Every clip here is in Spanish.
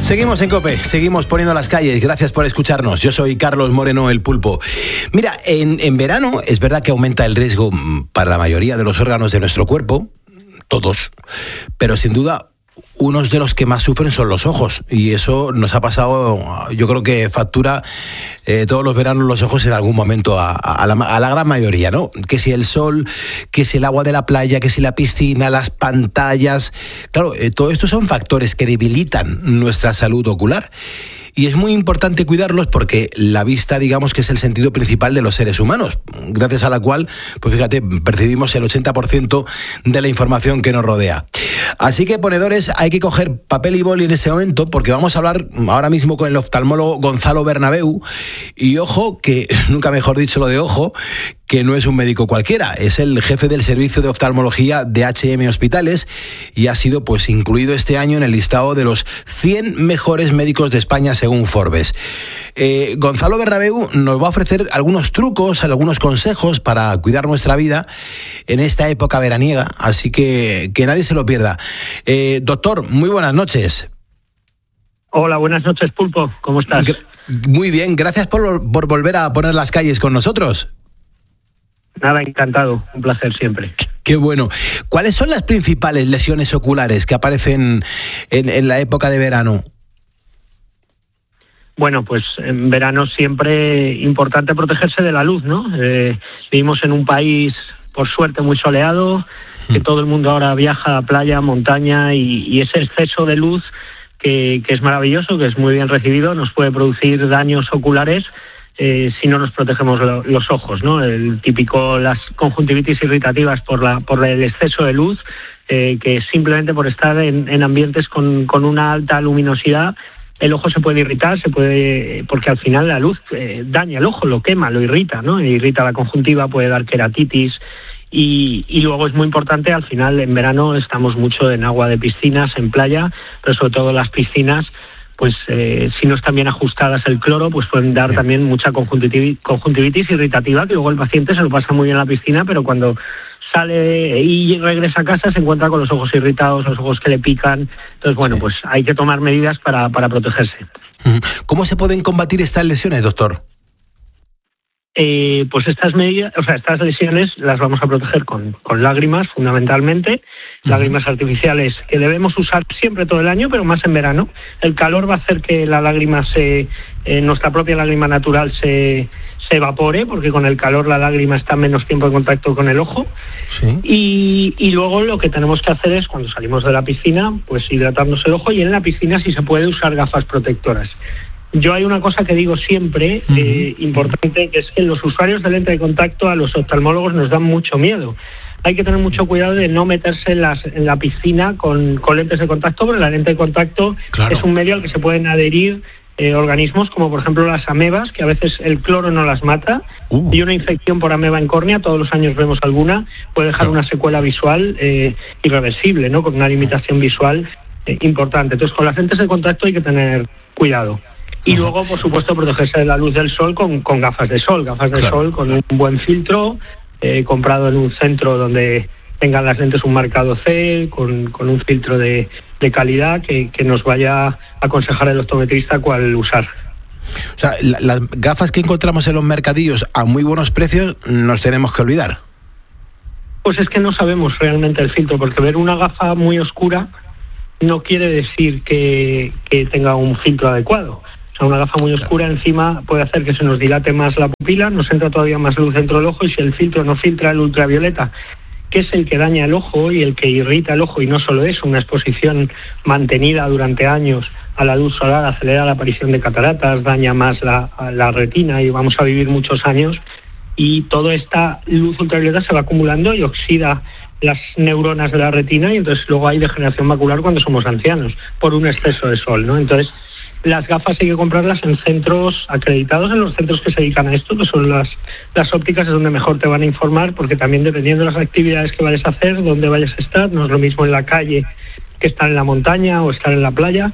Seguimos en COPE, seguimos poniendo las calles. Gracias por escucharnos. Yo soy Carlos Moreno, el Pulpo. Mira, en verano es verdad que aumenta el riesgo para la mayoría de los órganos de nuestro cuerpo, todos, pero sin duda unos de los que más sufren son los ojos, y eso nos ha pasado, yo creo que factura todos los veranos los ojos en algún momento a la gran mayoría, ¿no? Que si el sol, que si el agua de la playa, que si la piscina, las pantallas. Claro, todo esto son factores que debilitan nuestra salud ocular. Y es muy importante cuidarlos porque la vista, digamos que es el sentido principal de los seres humanos, gracias a la cual, pues fíjate, percibimos el 80% de la información que nos rodea. Así que, ponedores, hay que coger papel y boli en este momento porque vamos a hablar ahora mismo con el oftalmólogo Gonzalo Bernabeu. Y ojo, que nunca mejor dicho lo de ojo, que no es un médico cualquiera, es el jefe del servicio de oftalmología de H&M Hospitales y ha sido pues incluido este año en el listado de los 100 mejores médicos de España según Forbes. Gonzalo Bernabeu nos va a ofrecer algunos trucos, algunos consejos para cuidar nuestra vida en esta época veraniega, así que nadie se lo pierda. Doctor, muy buenas noches. Hola, buenas noches, Pulpo, ¿cómo estás? Muy bien, gracias por volver a poner las calles con nosotros. Nada, encantado, un placer siempre. Qué bueno. ¿Cuáles son las principales lesiones oculares que aparecen en la época de verano? Bueno, pues en verano siempre importante protegerse de la luz, ¿no? Vivimos en un país, por suerte, muy soleado, que todo el mundo ahora viaja a playa, montaña, y ese exceso de luz que es maravilloso, que es muy bien recibido, nos puede producir daños oculares si no nos protegemos los ojos, ¿no? El típico, las conjuntivitis irritativas por el exceso de luz, que simplemente por estar en ambientes con una alta luminosidad, el ojo se puede irritar, porque al final la luz daña el ojo, lo quema, lo irrita, ¿no? Irrita la conjuntiva, puede dar queratitis. Y luego es muy importante, al final en verano estamos mucho en agua de piscinas, en playa, pero sobre todo las piscinas, pues si no están bien ajustadas el cloro, pues pueden dar también mucha conjuntivitis irritativa, que luego el paciente se lo pasa muy bien en la piscina, pero cuando sale y regresa a casa se encuentra con los ojos irritados, los ojos que le pican. Entonces, bueno, pues hay que tomar medidas para protegerse. ¿Cómo se pueden combatir estas lesiones, doctor? Pues estas lesiones las vamos a proteger con lágrimas, fundamentalmente, lágrimas artificiales que debemos usar siempre todo el año, pero más en verano. El calor va a hacer que la lágrima nuestra propia lágrima natural se evapore, porque con el calor la lágrima está menos tiempo en contacto con el ojo. Sí. Y luego lo que tenemos que hacer es, cuando salimos de la piscina, pues hidratarnos el ojo, y en la piscina si se puede usar gafas protectoras. Yo hay una cosa que digo siempre, importante, que es que los usuarios de lente de contacto a los oftalmólogos nos dan mucho miedo. Hay que tener mucho cuidado de no meterse en la piscina con lentes de contacto, porque la lente de contacto es un medio al que se pueden adherir organismos como por ejemplo las amebas, que a veces el cloro no las mata, y una infección por ameba en córnea, todos los años vemos alguna, puede dejar una secuela visual irreversible, ¿no? Con una limitación visual importante. Entonces con las lentes de contacto hay que tener cuidado. Y luego, por supuesto, protegerse de la luz del sol con gafas de sol. Gafas de sol con un buen filtro, comprado en un centro donde tengan las lentes un marcado C, con un filtro de calidad que nos vaya a aconsejar el optometrista cuál usar. O sea, las gafas que encontramos en los mercadillos a muy buenos precios nos tenemos que olvidar. Pues es que no sabemos realmente el filtro, porque ver una gafa muy oscura no quiere decir que tenga un filtro adecuado. O sea, una gafa muy oscura encima puede hacer que se nos dilate más la pupila, nos entra todavía más luz dentro del ojo, y si el filtro no filtra el ultravioleta, que es el que daña el ojo y el que irrita el ojo, y no solo eso, una exposición mantenida durante años a la luz solar acelera la aparición de cataratas, daña más la retina, y vamos a vivir muchos años, y toda esta luz ultravioleta se va acumulando y oxida las neuronas de la retina, y entonces luego hay degeneración macular cuando somos ancianos por un exceso de sol, ¿no? Entonces las gafas hay que comprarlas en centros acreditados, en los centros que se dedican a esto, que son las ópticas, es donde mejor te van a informar, porque también dependiendo de las actividades que vayas a hacer, dónde vayas a estar, no es lo mismo en la calle que estar en la montaña o estar en la playa,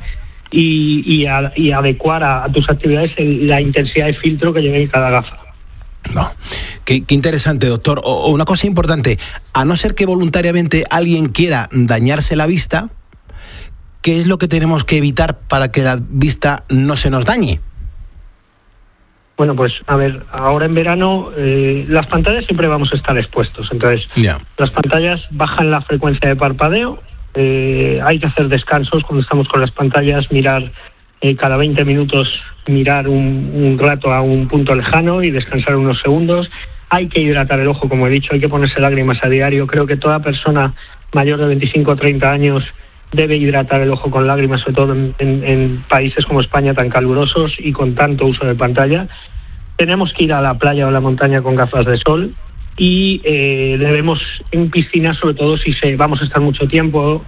y adecuar a tus actividades la intensidad de filtro que lleve cada gafa. No. Qué interesante, doctor. O una cosa importante, a no ser que voluntariamente alguien quiera dañarse la vista, ¿qué es lo que tenemos que evitar para que la vista no se nos dañe? Bueno, pues a ver, ahora en verano las pantallas siempre vamos a estar expuestos, entonces las pantallas bajan la frecuencia de parpadeo, hay que hacer descansos cuando estamos con las pantallas, mirar cada 20 minutos, mirar un rato a un punto lejano y descansar unos segundos. Hay que hidratar el ojo, como he dicho, hay que ponerse lágrimas a diario. Creo que toda persona mayor de 25 o 30 años debe hidratar el ojo con lágrimas, sobre todo en países como España tan calurosos y con tanto uso de pantalla. Tenemos que ir a la playa o a la montaña con gafas de sol y debemos en piscina, sobre todo si vamos a estar mucho tiempo,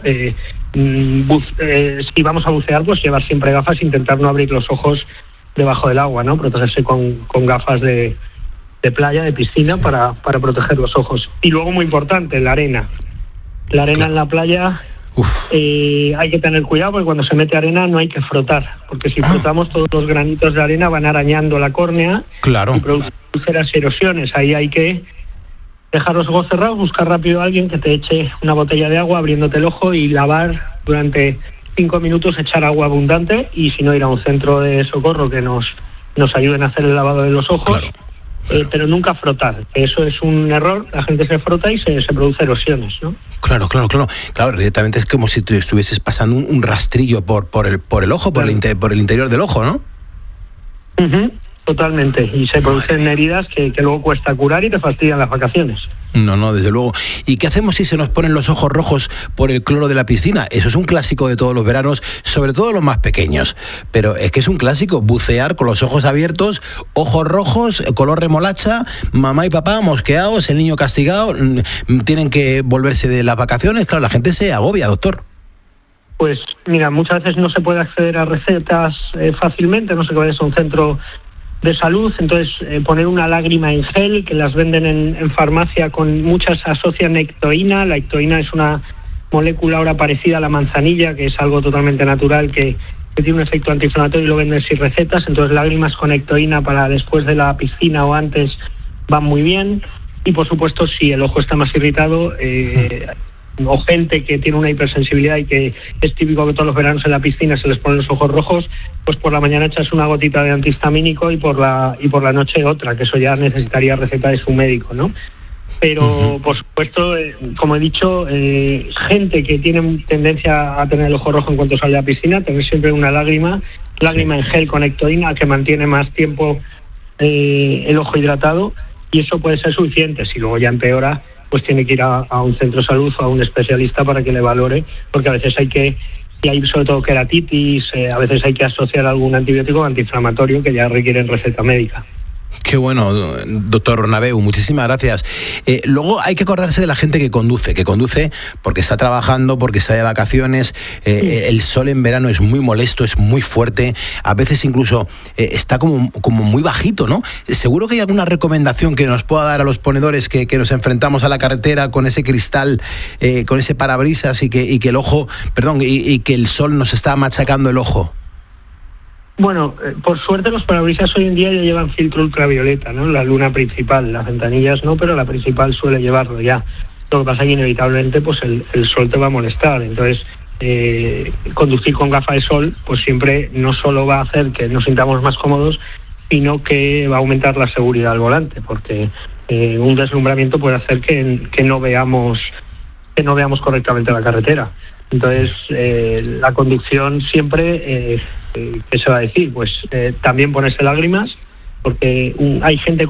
si vamos a bucear, pues llevar siempre gafas, intentar no abrir los ojos debajo del agua, ¿no? Protegerse con gafas de playa, de piscina, para proteger los ojos. Y luego, muy importante, la arena. La arena en la playa, hay que tener cuidado porque cuando se mete arena no hay que frotar, porque si frotamos todos los granitos de arena van arañando la córnea y producen las erosiones. Ahí hay que dejar los ojos cerrados, buscar rápido a alguien que te eche una botella de agua abriéndote el ojo y lavar durante 5 minutos, echar agua abundante, y si no, ir a un centro de socorro que nos ayuden a hacer el lavado de los ojos. Pero nunca frotar. Eso es un error. La gente se frota y se produce erosiones, ¿no? Claro, directamente es como si tú estuvieses pasando un rastrillo por el ojo, por el interior del ojo, ¿no? Totalmente. Y se producen heridas que luego cuesta curar y te fastidian las vacaciones. No, desde luego. ¿Y qué hacemos si se nos ponen los ojos rojos por el cloro de la piscina? Eso es un clásico de todos los veranos, sobre todo los más pequeños. Pero es que es un clásico, bucear con los ojos abiertos, ojos rojos, color remolacha, mamá y papá mosqueados, el niño castigado, tienen que volverse de las vacaciones. Claro, la gente se agobia, doctor. Pues mira, muchas veces no se puede acceder a recetas fácilmente, no sé, que vayas a un centro de salud, entonces poner una lágrima en gel, que las venden en farmacia, con muchas asocian ectoína. La ectoína es una molécula ahora parecida a la manzanilla, que es algo totalmente natural, que tiene un efecto antiinflamatorio, y lo venden sin recetas. Entonces lágrimas con ectoína para después de la piscina o antes van muy bien. Y por supuesto, si el ojo está más irritado, o gente que tiene una hipersensibilidad y que es típico que todos los veranos en la piscina se les ponen los ojos rojos, pues por la mañana echas una gotita de antihistamínico y por la noche otra, que eso ya necesitaría receta de su médico, ¿no? Pero por supuesto, como he dicho, gente que tiene tendencia a tener el ojo rojo en cuanto sale a la piscina, tener siempre una lágrima en gel con ectoína, que mantiene más tiempo el ojo hidratado, y eso puede ser suficiente. Si luego ya empeora, pues tiene que ir a un centro de salud o a un especialista para que le valore, porque a veces si hay sobre todo queratitis, a veces hay que asociar algún antibiótico o antiinflamatorio que ya requieren receta médica. Qué bueno, doctor Nabeu, muchísimas gracias. Luego hay que acordarse de la gente que conduce porque está trabajando, porque está de vacaciones. El sol en verano es muy molesto, es muy fuerte, a veces incluso está como muy bajito, ¿no? Seguro que hay alguna recomendación que nos pueda dar a los ponedores que nos enfrentamos a la carretera con ese cristal, con ese parabrisas y que el ojo, y que el sol nos está machacando el ojo. Bueno, por suerte los parabrisas hoy en día ya llevan filtro ultravioleta, ¿no? La luna principal, las ventanillas no, pero la principal suele llevarlo ya. Lo que pasa es que inevitablemente pues el sol te va a molestar. Entonces, conducir con gafas de sol pues siempre no solo va a hacer que nos sintamos más cómodos, sino que va a aumentar la seguridad al volante, porque un deslumbramiento puede hacer que no veamos correctamente la carretera. Entonces, la conducción siempre, ¿qué se va a decir? Pues también ponerse lágrimas, porque hay gente